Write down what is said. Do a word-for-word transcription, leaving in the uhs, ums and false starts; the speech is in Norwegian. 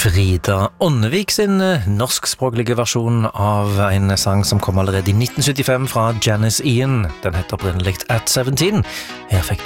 Frida Ånnevik sin norskspråklige versjon av en sang som kom allerede i nitten syttifem fra Janis Ian. Den heter opprinnelig At seventeen. Her fikk